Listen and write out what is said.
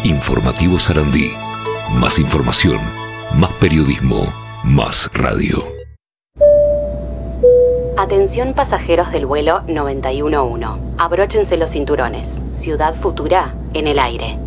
Informativo Sarandí. Más información, más periodismo, más radio. Atención pasajeros del vuelo 911. Abróchense los cinturones. Ciudad Futura en el aire.